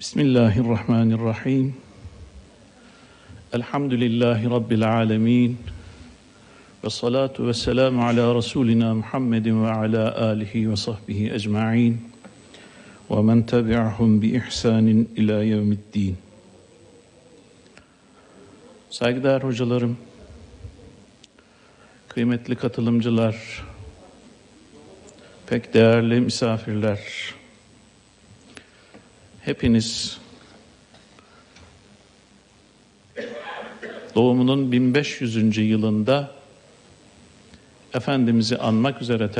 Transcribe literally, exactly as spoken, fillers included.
Bismillahirrahmanirrahim. Elhamdülillahi Rabbil alemin. Ve salatu ve selamu ala Resulina Muhammedin ve ala alihi ve sahbihi ecma'in. Ve men tebi'ahum bi ihsanin ila yevmiddin. Saygıdeğer hocalarım, kıymetli katılımcılar, pek değerli misafirler, hepiniz doğumunun bin beş yüzüncü yılında Efendimiz'i anmak üzere